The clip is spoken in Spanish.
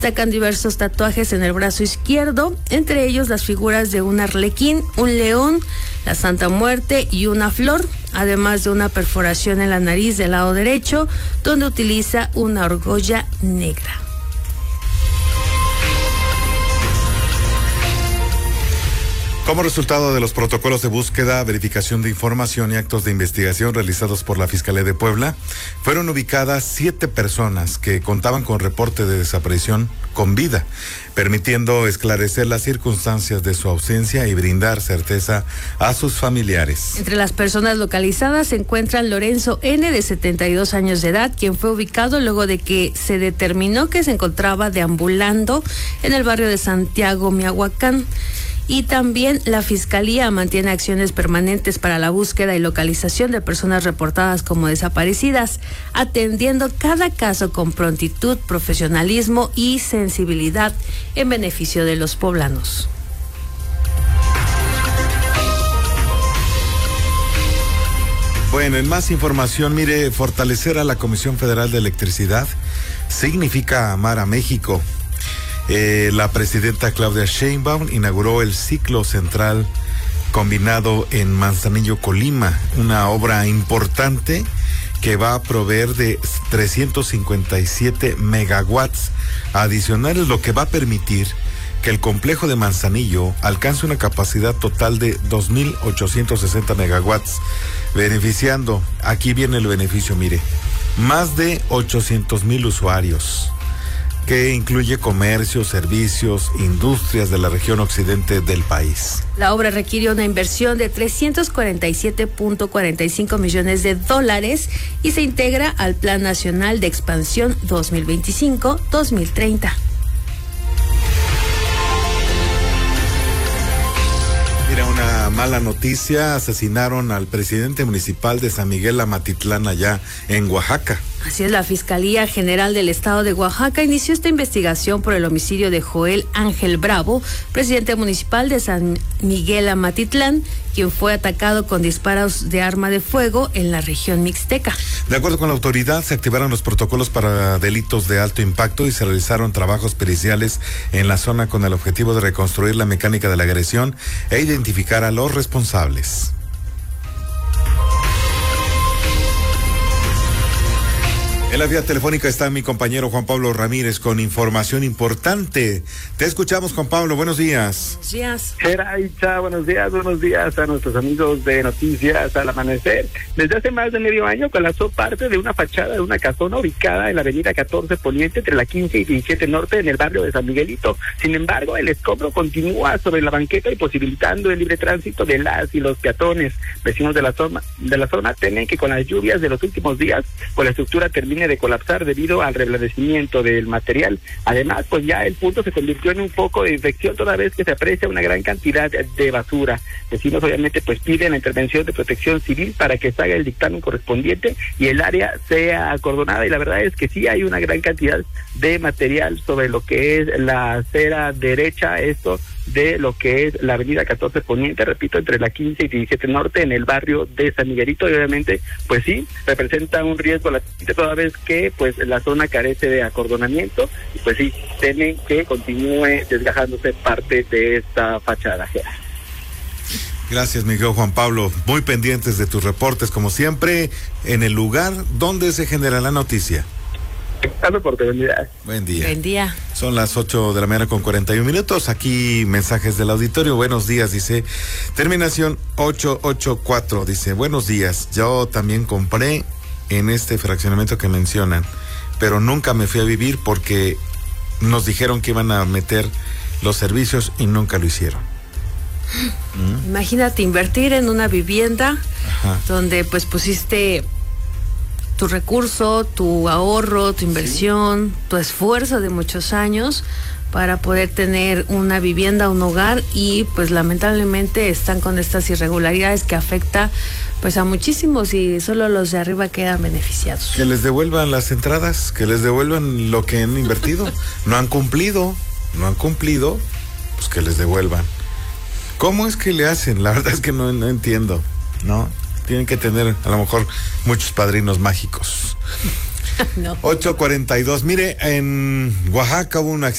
Destacan diversos tatuajes en el brazo izquierdo, entre ellos las figuras de un arlequín, un león, la Santa Muerte y una flor, además de una perforación en la nariz del lado derecho, donde utiliza una argolla negra. Como resultado de los protocolos de búsqueda, verificación de información y actos de investigación realizados por la Fiscalía de Puebla, fueron ubicadas 7 personas que contaban con reporte de desaparición con vida, permitiendo esclarecer las circunstancias de su ausencia y brindar certeza a sus familiares. Entre las personas localizadas se encuentran Lorenzo N., de 72 años de edad, quien fue ubicado luego de que se determinó que se encontraba deambulando en el barrio de Santiago, Miahuacán. Y también la Fiscalía mantiene acciones permanentes para la búsqueda y localización de personas reportadas como desaparecidas, atendiendo cada caso con prontitud, profesionalismo y sensibilidad en beneficio de los poblanos. Bueno, en más información, mire, fortalecer a la Comisión Federal de Electricidad significa amar a México. La presidenta Claudia Sheinbaum inauguró el ciclo central combinado en Manzanillo, Colima, una obra importante que va a proveer de 357 megawatts adicionales, lo que va a permitir que el complejo de Manzanillo alcance una capacidad total de 2.860 megawatts, beneficiando, aquí viene el beneficio, mire, más de 800,000 usuarios, que incluye comercio, servicios, industrias de la región occidente del país. La obra requiere una inversión de $347.45 millones y se integra al Plan Nacional de Expansión 2025-2030. Mira, una mala noticia: asesinaron al presidente municipal de San Miguel Amatitlán, allá en Oaxaca. Así es, la Fiscalía General del Estado de Oaxaca inició esta investigación por el homicidio de Joel Ángel Bravo, presidente municipal de San Miguel Amatitlán, quien fue atacado con disparos de arma de fuego en la región mixteca. De acuerdo con la autoridad, se activaron los protocolos para delitos de alto impacto y se realizaron trabajos periciales en la zona con el objetivo de reconstruir la mecánica de la agresión e identificar a los responsables. En la vía telefónica está mi compañero Juan Pablo Ramírez con información importante. Te escuchamos, Juan Pablo, buenos días. Buenos días. Buenos días a nuestros amigos de Noticias al Amanecer. Desde hace más de medio año colapsó parte de una fachada de una casona ubicada en la avenida 14 Poniente entre la 15 y 17 Norte en el barrio de San Miguelito. Sin embargo, el escombro continúa sobre la banqueta y posibilitando el libre tránsito de las y los peatones. Vecinos de la zona temen que con las lluvias de los últimos días, pues la estructura termine de colapsar debido al reblandecimiento del material. Además, pues ya el punto se convirtió en un foco de infección toda vez que se aprecia una gran cantidad de basura. Vecinos obviamente pues piden la intervención de Protección Civil para que se haga el dictamen correspondiente y el área sea acordonada, y la verdad es que sí hay una gran cantidad de material sobre lo que es la acera derecha, esto de lo que es la avenida 14 Poniente, repito, entre la 15 y 17 Norte en el barrio de San Miguelito, y obviamente pues sí representa un riesgo latente toda vez que pues la zona carece de acordonamiento y pues sí temen que continúe desgajándose parte de esta fachada. Gracias, Miguel. Juan Pablo, muy pendientes de tus reportes como siempre en el lugar donde se genera la noticia. Oportunidad. Buen día. Buen día. Son las 8 de la mañana con 41 minutos. Aquí mensajes del auditorio. Buenos días, dice. Terminación 884. Dice, buenos días. Yo también compré en este fraccionamiento que mencionan, pero nunca me fui a vivir porque nos dijeron que iban a meter los servicios y nunca lo hicieron. Imagínate invertir en una vivienda. Ajá. Donde pues pusiste tu recurso, tu ahorro, tu inversión, sí, tu esfuerzo de muchos años para poder tener una vivienda, un hogar, y pues lamentablemente están con estas irregularidades que afecta pues a muchísimos y solo los de arriba quedan beneficiados. Que les devuelvan las entradas, que les devuelvan lo que han invertido. No han cumplido, pues que les devuelvan. ¿Cómo es que le hacen? La verdad es que no entiendo, ¿no? Tienen que tener a lo mejor muchos padrinos mágicos. No. 8:42. Mire, en Oaxaca hubo un accidente.